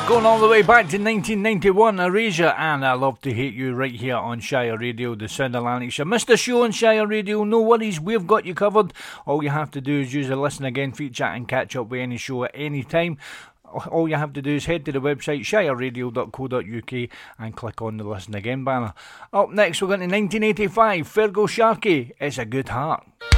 Going all the way back to 1991, Erasure and I Love to Hate You right here on Shire Radio, the sound of Lanarkshire. Missed the show on Shire Radio, no worries, we've got you covered. All you have to do is use the Listen Again feature and catch up with any show at any time. All you have to do is head to the website shireradio.co.uk and click on the Listen Again banner. Up next we're going to 1985, Fergal Sharkey, It's a Good Heart.